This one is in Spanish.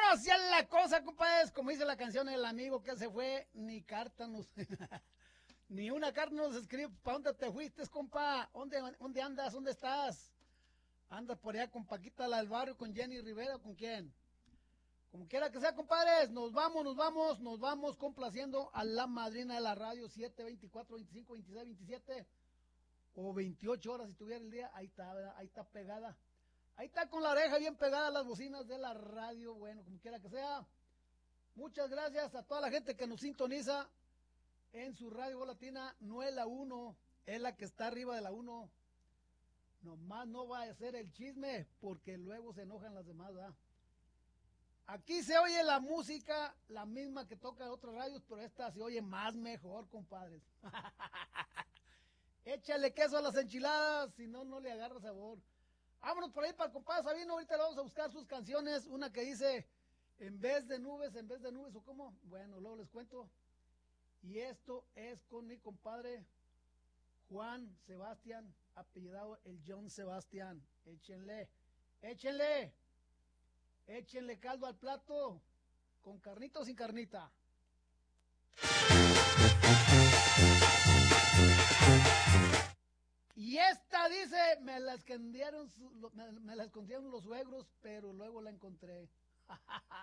Así es la cosa, compadres. Como dice la canción El amigo que se fue, ni carta nos... ni una carta nos escribe. ¿Para dónde te fuiste, compa? ¿Dónde andas? ¿Dónde estás? ¿Andas por allá con Paquita la del barrio, con Jenny Rivera o con quién? Como quiera que sea, compadres, nos vamos complaciendo a la madrina de la radio, 7, 24, 25, 26, 27 o 28 horas si tuviera el día. Ahí está, ¿verdad? Ahí está pegada. Ahí está con la oreja bien pegada a las bocinas de la radio. Bueno, como quiera que sea. Muchas gracias a toda la gente que nos sintoniza en su radio Voz Latina. No es la 1, es la que está arriba de la 1. Nomás no va a ser el chisme porque luego se enojan las demás, ¿verdad? Aquí se oye la música, la misma que toca en otras radios, pero esta se oye más mejor, compadres. Échale queso a las enchiladas, si no, no le agarra sabor. Vámonos por ahí para el compadre Sabino, ahorita le vamos a buscar sus canciones, una que dice, en vez de nubes, o cómo, bueno, luego les cuento. Y esto es con mi compadre Juan Sebastián, apellidado el John Sebastián. Échenle, échenle. Échenle caldo al plato, con carnita o sin carnita. Y esta dice, me la escondieron los suegros, pero luego la encontré.